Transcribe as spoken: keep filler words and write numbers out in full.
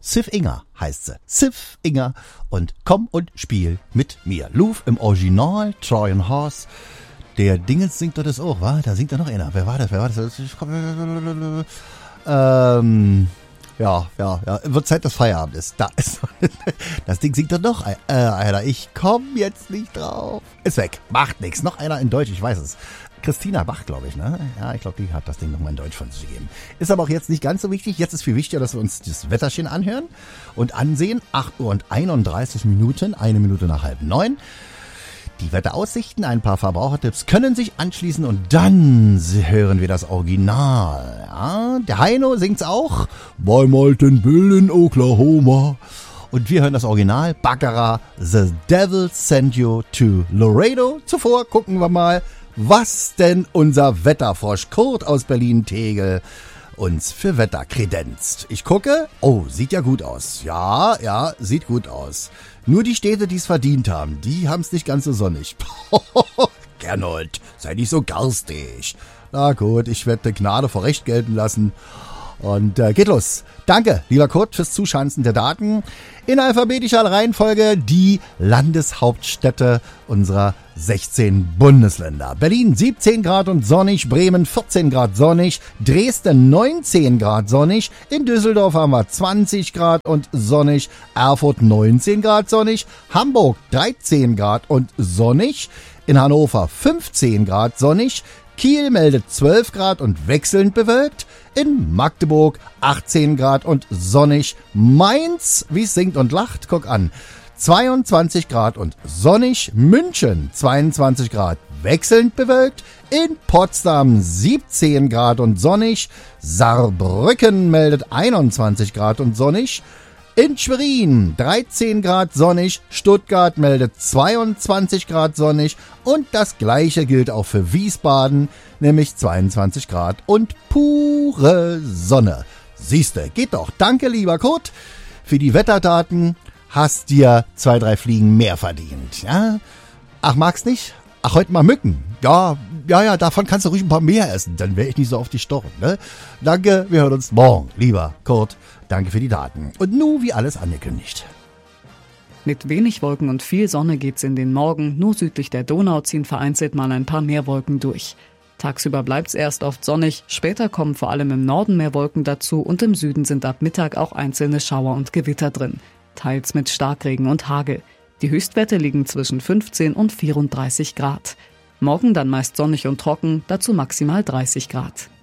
Sif Inger heißt sie. Sif Inger. Und komm und spiel mit mir. Louvre im Original, Trojan Horse. Der Dingens singt doch das auch, wa? Da singt doch noch einer. Wer war das? Wer war das? Ähm, ja, ja, ja. Wird Zeit, dass Feierabend ist. Da ist das Ding singt doch noch äh, einer. Ich komm jetzt nicht drauf. Ist weg. Macht nichts. Noch einer in Deutsch, ich weiß es. Christina Bach, glaube ich, ne? Ja, ich glaube, die hat das Ding nochmal in Deutsch von sich gegeben. Ist aber auch jetzt nicht ganz so wichtig. Jetzt ist viel wichtiger, dass wir uns das Wetterchen anhören und ansehen. acht Uhr und einunddreißig Minuten, eine Minute nach halb neun. Die Wetteraussichten, ein paar Verbrauchertipps können sich anschließen und dann hören wir das Original. Ja, der Heino singt's auch. Beim alten Bill in Oklahoma. Und wir hören das Original. Baccarat, The Devil Sent You to Laredo. Zuvor gucken wir mal, was denn unser Wetterfrosch Kurt aus Berlin-Tegel uns für Wetter kredenzt. Ich gucke, oh, sieht ja gut aus. Ja, ja, sieht gut aus. Nur die Städte, die es verdient haben, die haben es nicht ganz so sonnig. Gernot, sei nicht so garstig. Na gut, ich werde Gnade vor Recht gelten lassen. Und äh, geht los. Danke, lieber Kurt, fürs Zuschanzen der Daten. In alphabetischer Reihenfolge die Landeshauptstädte unserer sechzehn Bundesländer. Berlin siebzehn Grad und sonnig, Bremen vierzehn Grad sonnig, Dresden neunzehn Grad sonnig, in Düsseldorf haben wir zwanzig Grad und sonnig, Erfurt neunzehn Grad sonnig, Hamburg dreizehn Grad und sonnig, in Hannover fünfzehn Grad sonnig, Kiel meldet zwölf Grad und wechselnd bewölkt, in Magdeburg achtzehn Grad und sonnig, Mainz, wie es singt und lacht, guck an, zweiundzwanzig Grad und sonnig, München zweiundzwanzig Grad, wechselnd bewölkt, in Potsdam siebzehn Grad und sonnig, Saarbrücken meldet einundzwanzig Grad und sonnig, in Schwerin dreizehn Grad sonnig, Stuttgart meldet zweiundzwanzig Grad sonnig und das gleiche gilt auch für Wiesbaden, nämlich zweiundzwanzig Grad und pure Sonne. Siehste, geht doch. Danke, lieber Kurt, für die Wetterdaten. Hast dir zwei, drei Fliegen mehr verdient. Ja? Ach, magst nicht? Ach, heute mal Mücken. Ja, ja, ja, davon kannst du ruhig ein paar mehr essen. Dann wäre ich nicht so auf die Stochen. Ne? Danke, wir hören uns morgen, lieber Kurt. Danke für die Daten. Und nun wie alles angekündigt. Mit wenig Wolken und viel Sonne geht's in den Morgen. Nur südlich der Donau ziehen vereinzelt mal ein paar mehr Wolken durch. Tagsüber bleibt's erst oft sonnig. Später kommen vor allem im Norden mehr Wolken dazu und im Süden sind ab Mittag auch einzelne Schauer und Gewitter drin. Teils mit Starkregen und Hagel. Die Höchstwerte liegen zwischen fünfzehn und vierunddreißig Grad. Morgen dann meist sonnig und trocken, dazu maximal dreißig Grad.